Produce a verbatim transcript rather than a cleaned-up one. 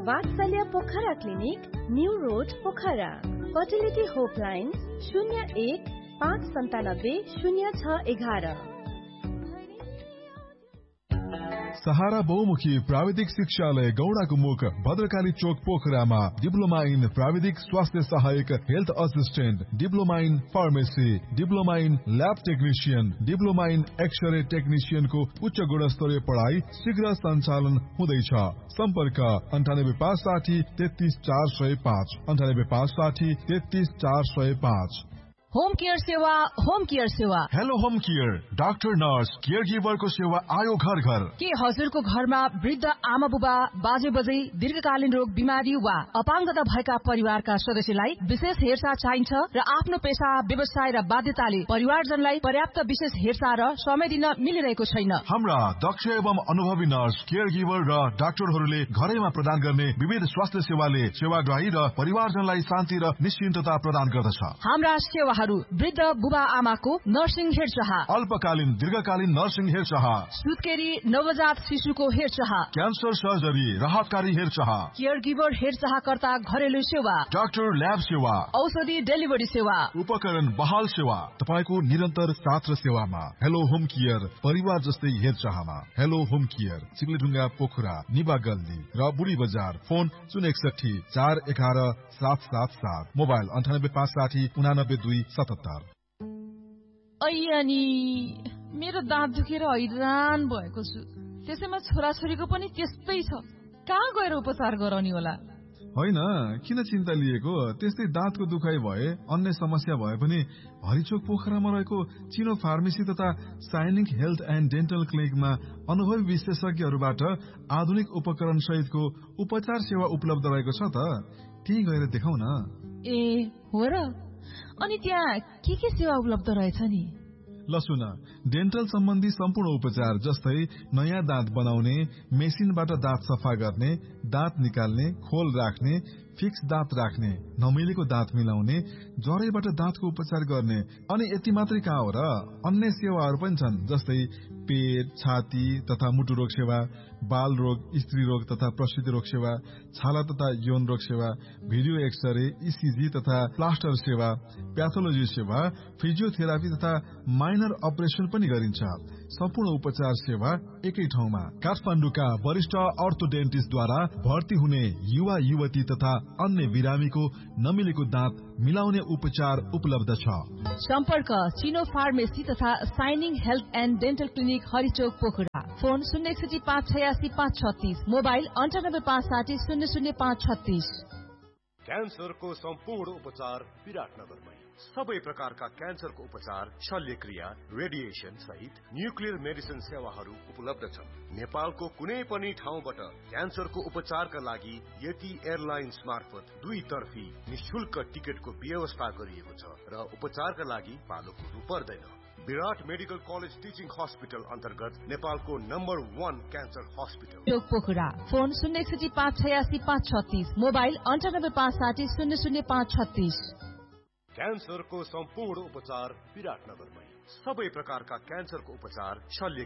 वात्सल्य Pokhara clinic, new road Pokhara. Fertility होपलाइन शून्य एक पाँच सन्तानब्बे शून्य छ एघार। सहारा बहुमुखी प्राविधिक शिक्षालय गौडाको मुख भद्रकाली चोक पोखरामा डिप्लोमा इन प्राविधिक स्वास्थ्य सहायक health assistant, diploma in pharmacy, diploma in lab technician, diploma in x-ray टेक्निशियनको उच्च गुणस्तरीय पढाइ शीघ्र सञ्चालन हुँदैछ। सम्पर्क अन्ठानब्बे पाँच साठी तेत्तीस चार सय पाँच अन्ठानब्बे पाँच साठी तेत्तीस चार सय पाँच। होम केयर सेवा, होम केयर सेवा। Hello home care, doctor nurse care गिभरको सेवा आयो घर घर। के हजुरको घरमा वृद्ध आमा बुबा, बाजे बजै, दीर्घकालीन रोग, बिमारी वा अपाङ्गता भएका परिवारका सदस्यलाई विशेष हेरचाह चाहिन्छ र आफ्नो पेशा, व्यवसाय र बाध्यताले परिवारजनलाई पर्याप्त विशेष हेरचाह र समय दिन मिलिरहेको छैन। हाम्रा दक्ष एवं अनुभवी नर्स, केयर गिभर र डाक्टरहरूले घरैमा प्रदान गर्ने विविध स्वास्थ्य सेवाले सेवाग्राही र परिवारजनलाई शान्ति र निश्चिन्तता प्रदान गर्दछ। हाम्रा सेवा वृद्ध बुबा आमाको नर्सिङ हेरचाह, अल्पकालीन दीर्घकालीन नर्सिङ हेरचाह, सुत्केरी नवजात शिशुको हेरचाह, क्यान्सर सर्जरी राहतकारी हेरचाह, केयर गिभर हेरचाहकर्ता घरेलु सेवा, डाक्टर ल्याब सेवा, औषधि डेलिभरी सेवा, उपकरण बहाल सेवा, तपाईको निरन्तर साथ र सेवामा। हेलो होम केयर, परिवार जस्तै हेरचाहमा। हेलो होम केयर, चिप्लेढुङ्गा पोखरा, निबा गल्ली र बुढी बजार। फोन शून्य एकसठी चार एघार सात सात सात, मोबाइल अन्ठानब्बे पाँच साठी उनानब्बे दुई सतहत्तर। ऐयानी मेरो दाँत दुखेर हैरान भएको छु। त्यसैमा छोराछोरीको पनि त्यस्तै छ। कहाँ गएर उपचार गराउने होला? होइन, किन चिन्ता लिएको? त्यस्तै दाँतको दुखाइ भए, अन्य समस्या भए पनि हरिचोक पोखरामा रहेको चिनो फार्मेसी तथा साइनिक हेल्थ एन्ड डेन्टल क्लिनिकमा अनुभवी विशेषज्ञहरूबाट आधुनिक उपकरण सहितको उपचार सेवा उपलब्ध रहेको छ त। त्यही गएर देखाउ न। ए हो र? अनि त्यहाँ के के सेवा उपलब्ध रहेछ नि? ल सुन, डेन्टल सम्बन्धी सम्पूर्ण उपचार जस्तै नयाँ दाँत बनाउने, मेसिनबाट दाँत सफा गर्ने, दाँत निकाल्ने, खोल राख्ने, फिक्स दाँत राख्ने, नमिलेको दाँत मिलाउने, जरैबाट दाँतको उपचार गर्ने। अनि यति मात्रै कहाँ हो र, अन्य सेवाहरू पनि छन् जस्तै पेट, छाती तथा मुटु रोग सेवा, बाल रोग, स्त्री रोग तथा प्रसूति रोग सेवा, छाला तथा यौन रोग सेवा, भिडियो एक्सरे, इसिजी तथा प्लास्टर सेवा, प्याथोलोजी सेवा, फिजियोथेरापी तथा माइनर अपरेसन पनि गरिन्छ। सम्पूर्ण उपचार सेवा एकै ठाउँमा। काठमाडौँका वरिष्ठ अर्थोडेन्टिस्टद्वारा भर्ती हुने युवा युवती तथा अन्य बिरामीको नमिलेको दाँत मिलाउने उपचार उपलब्ध छ। सम्पर्क चिनो फार्मेसी तथा shining health and dental clinic हरिचोक Pokhara. Phone शून्य एकसठी पाँच छयासी पाँच छत्तीस, मोबाइल अन्ठानब्बे पाँच साठी शून्य शून्य पाँच छत्तीस। क्यान्सरको सम्पूर्ण उपचार विराटनगरमै। सबै प्रकारका क्यान्सरको उपचार, शल्यक्रिया, रेडिएसन सहित न्युक्लियर मेडिसिन सेवाहरू उपलब्ध छन्। नेपालको कुनै पनि ठाउँबाट क्यान्सरको उपचारका लागि यति एयरलाइन्स मार्फत दुई तर्फी निशुल्क टिकटको व्यवस्था गरिएको छ र उपचारका लागि पालो कुर्नु पर्दैन। विराट मेडिकल कलेज टिचिङ हस्पिटल अन्तर्गत नेपालको number one cancer hospital Pokhara. Phone शून्य एकसठी पाँच छयासी पाँच छत्तीस, मोबाइल अन्ठानब्बे पाँच साठी शून्य शून्य पाँच छत्तीस। क्यान्सरको सम्पूर्ण उपचार विराटनगरमै। सबै प्रकारका क्यान्सरको उपचार, शल्य